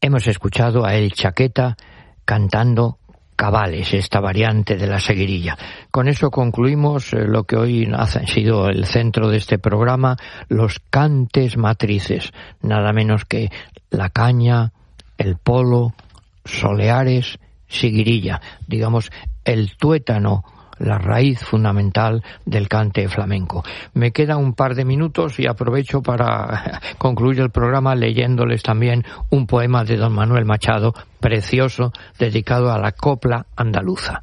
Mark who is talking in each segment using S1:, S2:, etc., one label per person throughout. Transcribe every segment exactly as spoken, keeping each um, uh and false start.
S1: Hemos escuchado a El Chaqueta cantando Cabales, esta variante de la seguirilla. Con eso concluimos eh, lo que hoy ha sido el centro de este programa, los cantes matrices, nada menos que la caña, el polo, soleares, seguirilla, digamos el tuétano, la raíz fundamental del cante flamenco. Me queda un par de minutos y aprovecho para concluir el programa leyéndoles también un poema de don Manuel Machado, precioso, dedicado a la copla andaluza.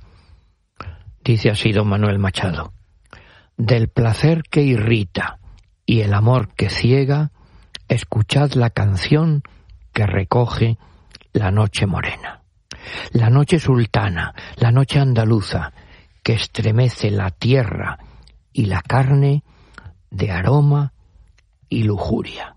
S1: Dice así don Manuel Machado: del placer que irrita y el amor que ciega, escuchad la canción que recoge la noche morena. La noche sultana, la noche andaluza, que estremece la tierra y la carne de aroma y lujuria.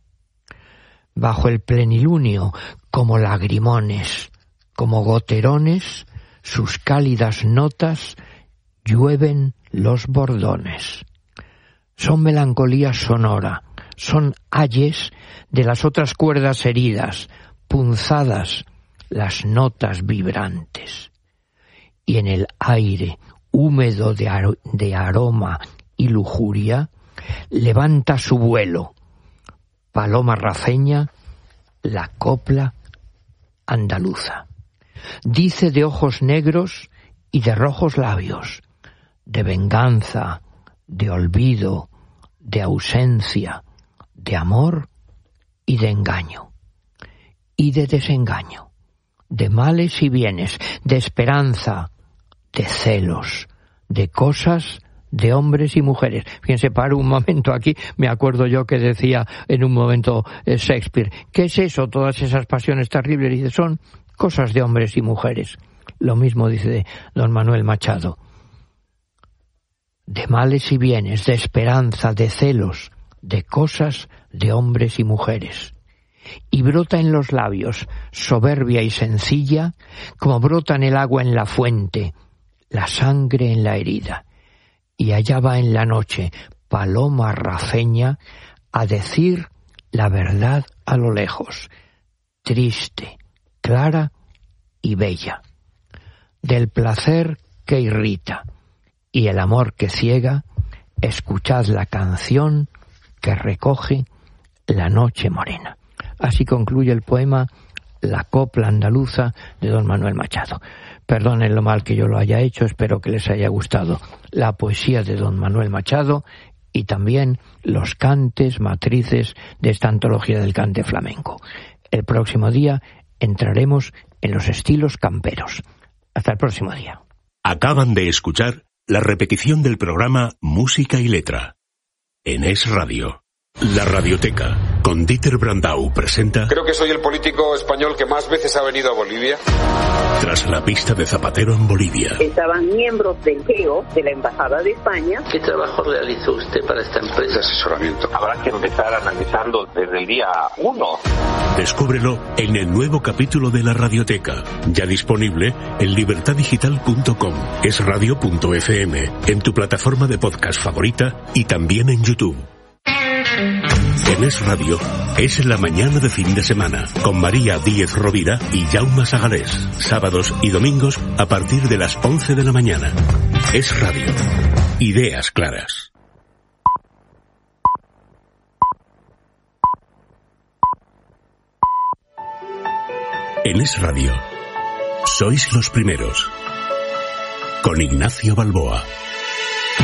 S1: Bajo el plenilunio, como lagrimones, como goterones, sus cálidas notas llueven los bordones. Son melancolía sonora, son ayes de las otras cuerdas heridas, punzadas las notas vibrantes. Y en el aire húmedo de, ar- de aroma y lujuria, levanta su vuelo, paloma rafeña, la copla andaluza. Dice de ojos negros y de rojos labios, de venganza, de olvido, de ausencia, de amor y de engaño, y de desengaño, de males y bienes, de esperanza, de celos, de cosas, de hombres y mujeres. Fíjense, paro un momento aquí, me acuerdo yo que decía en un momento eh, Shakespeare, ¿qué es eso? Todas esas pasiones terribles, dice, son cosas de hombres y mujeres. Lo mismo dice don Manuel Machado. De males y bienes, de esperanza, de celos, de cosas, de hombres y mujeres. Y brota en los labios, soberbia y sencilla, como brota en el agua en la fuente, la sangre en la herida, y allá va en la noche, paloma rafeña, a decir la verdad a lo lejos, triste, clara y bella. Del placer que irrita y el amor que ciega, escuchad la canción que recoge la noche morena. Así concluye el poema La copla andaluza de don Manuel Machado. Perdonen lo mal que yo lo haya hecho, espero que les haya gustado la poesía de don Manuel Machado y también los cantes matrices de esta antología del cante flamenco. El próximo día entraremos en los estilos camperos. Hasta el próximo día.
S2: Acaban de escuchar la repetición del programa Música y Letra en Es Radio. La Radioteca, con Dieter Brandau, presenta...
S3: Creo que soy el político español que más veces ha venido a Bolivia.
S2: Tras la pista de Zapatero en Bolivia.
S4: Estaban miembros del G E O, de la Embajada de España.
S5: ¿Qué trabajo realizó usted para esta empresa?
S3: De asesoramiento.
S6: Habrá que empezar analizando desde el día uno.
S2: Descúbrelo en el nuevo capítulo de La Radioteca, ya disponible en libertad digital punto com, esradio punto efe eme, en tu plataforma de podcast favorita y también en YouTube. En Es Radio, es la mañana de fin de semana, con María Díez Rovira y Jaume Sagarés, sábados y domingos a partir de las once de la mañana. Es Radio, ideas claras. En Es Radio, sois los primeros, con Ignacio Balboa.